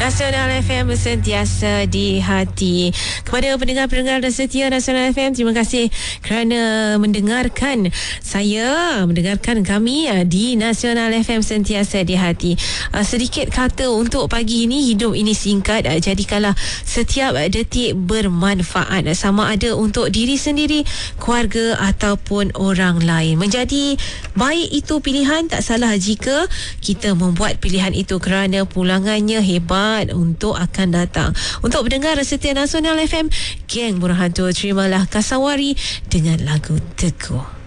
Nasional FM sentiasa di hati. Kepada pendengar-pendengar dan setia Nasional FM, terima kasih kerana mendengarkan saya, mendengarkan kami di Nasional FM sentiasa di hati. Sedikit kata untuk pagi ini, hidup ini singkat, jadikanlah setiap detik bermanfaat, sama ada untuk diri sendiri, keluarga ataupun orang lain. Menjadi baik itu pilihan, tak salah jika kita membuat pilihan itu kerana pulangannya hebat untuk akan datang. Untuk pendengar setia Nasional FM, geng Burhanto, terimalah Kasawari dengan lagu Teguh.